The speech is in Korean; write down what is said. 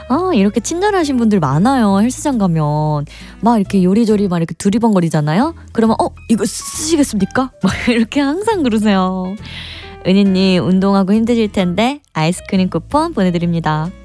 이렇게 친절하신 분들 많아요. 헬스장 가면. 막 이렇게 요리조리 막 이렇게 두리번거리잖아요. 그러면 이거 쓰시겠습니까? 막 이렇게 항상 그러세요. 은희님 운동하고 힘드실 텐데 아이스크림 쿠폰 보내드립니다.